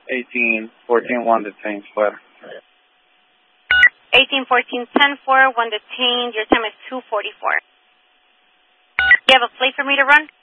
1814, 1 detained, fuera. 1814, 10-4, 1 detained. Your time is 2:44. Do you have a plate for me to run?